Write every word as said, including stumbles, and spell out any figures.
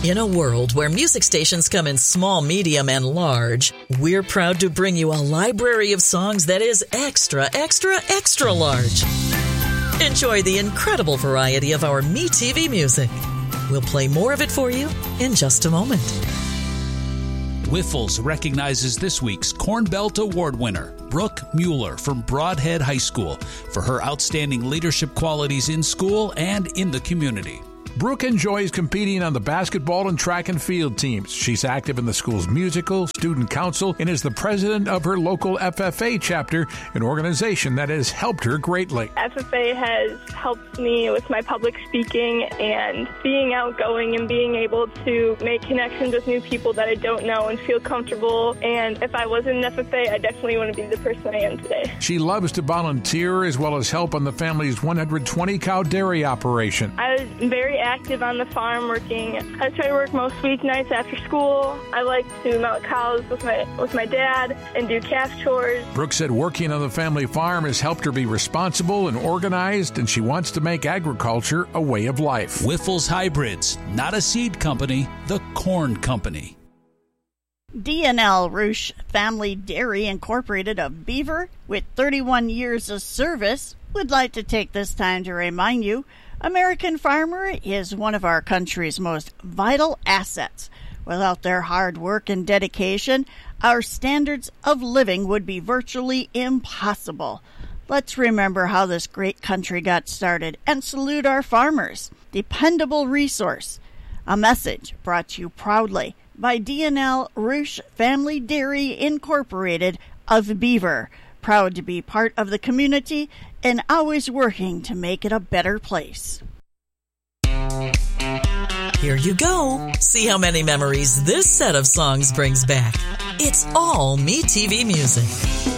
In a world where music stations come in small, medium, and large, we're proud to bring you a library of songs that is extra, extra, extra large. Enjoy the incredible variety of our MeTV music. We'll play more of it for you in just a moment. Wiffles recognizes this week's Corn Belt Award winner, Brooke Mueller from Broadhead High School, for her outstanding leadership qualities in school and in the community. Brooke enjoys competing on the basketball and track and field teams. She's active in the school's musical, student council, and is the president of her local F F A chapter, an organization that has helped her greatly. F F A has helped me with my public speaking and being outgoing and being able to make connections with new people that I don't know and feel comfortable. And if I wasn't in F F A, I definitely wouldn't be the person I am today. She loves to volunteer as well as help on the family's one hundred twenty cow dairy operation. I was very active on the farm working. I try to work most weeknights after school. I like to milk cows with my with my dad and do calf chores. Brooke said working on the family farm has helped her be responsible and organized, and she wants to make agriculture a way of life. Wiffles Hybrids, not a seed company, the corn company. D and L Roush Family Dairy Incorporated of Beaver, with thirty-one years of service, would like to take this time to remind you American farmer is one of our country's most vital assets. Without their hard work and dedication, our standards of living would be virtually impossible. Let's remember how this great country got started and salute our farmers. Dependable resource. A message brought to you proudly by D and L Roush Family Dairy Incorporated of Beaver. Proud to be part of the community and always working to make it a better place. Here you go. See how many memories this set of songs brings back. It's all MeTV music.